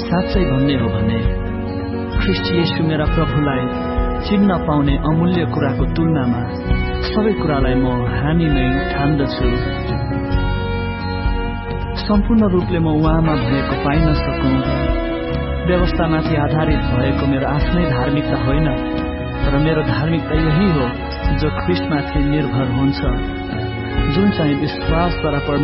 साँच्चै भन्ने हो भने ख्रीष्ट येशू मेरा प्रभुलाई चिन्न पाउने अमूल्य कुराको तुलनामा सबै कुरालाई म हानि नै ठान्दछु। सम्पूर्ण रूपले म उहाँमा भएको पाइन सकौं। व्यवस्थामाथि आधारित भएको मेरो आफ्नै धार्मिकता होइन, तर मेरो धार्मिकता यही हो जो ख्रीष्टमाथि निर्भर हुन्छ, जुन चाहिँ विश्वासद्वारा